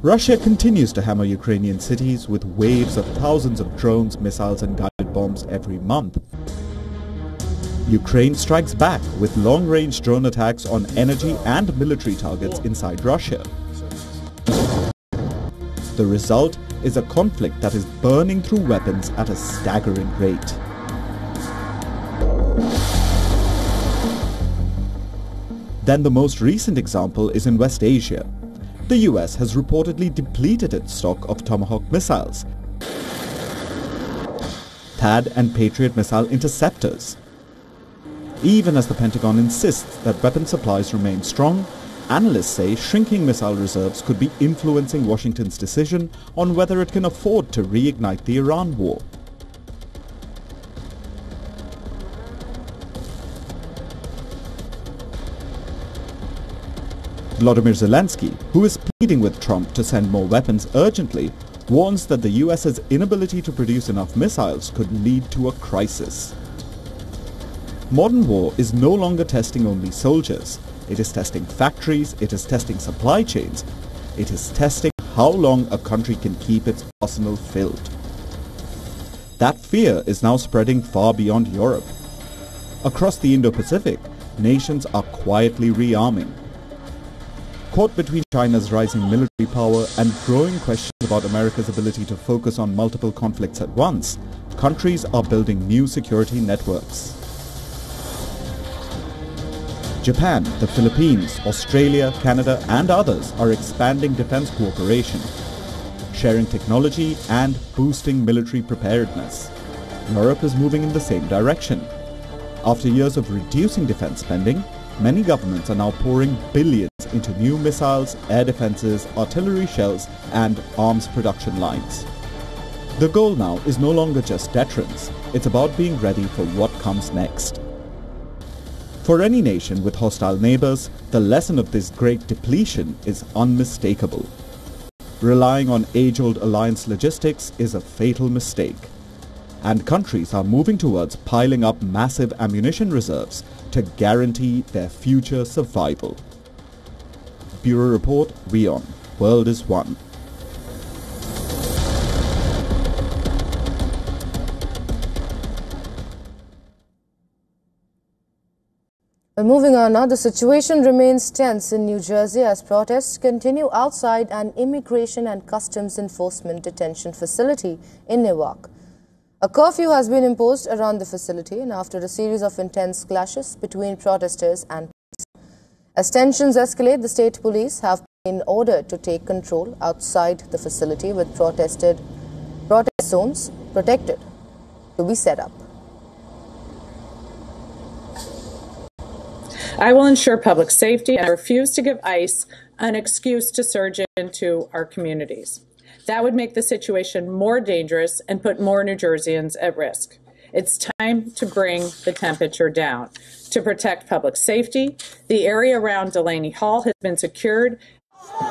Russia continues to hammer Ukrainian cities with waves of thousands of drones, missiles and guided bombs every month. Ukraine strikes back with long-range drone attacks on energy and military targets inside Russia. The result is a conflict that is burning through weapons at a staggering rate. Then the most recent example is in West Asia. The US has reportedly depleted its stock of Tomahawk missiles, THAAD and Patriot missile interceptors. Even as the Pentagon insists that weapon supplies remain strong, analysts say shrinking missile reserves could be influencing Washington's decision on whether it can afford to reignite the Iran war. Volodymyr Zelensky, who is pleading with Trump to send more weapons urgently, warns that the US's inability to produce enough missiles could lead to a crisis. Modern war is no longer testing only soldiers. It is testing factories, it is testing supply chains, it is testing how long a country can keep its arsenal filled. That fear is now spreading far beyond Europe. Across the Indo-Pacific, nations are quietly rearming. Caught between China's rising military power and growing questions about America's ability to focus on multiple conflicts at once, countries are building new security networks. Japan, the Philippines, Australia, Canada and others are expanding defense cooperation, sharing technology and boosting military preparedness. Europe is moving in the same direction. After years of reducing defense spending, many governments are now pouring billions into new missiles, air defenses, artillery shells and arms production lines. The goal now is no longer just deterrence, it's about being ready for what comes next. For any nation with hostile neighbors, the lesson of this great depletion is unmistakable. Relying on age-old alliance logistics is a fatal mistake. And countries are moving towards piling up massive ammunition reserves to guarantee their future survival. Bureau Report, WION. World is One. Moving on now, the situation remains tense in New Jersey as protests continue outside an immigration and customs enforcement detention facility in Newark. A curfew has been imposed around the facility and after a series of intense clashes between protesters and police. As tensions escalate, the state police have been ordered to take control outside the facility with protest zones protected to be set up. I will ensure public safety and I refuse to give ICE an excuse to surge into our communities. That would make the situation more dangerous and put more New Jerseyans at risk. It's time to bring the temperature down. To protect public safety, the area around Delaney Hall has been secured.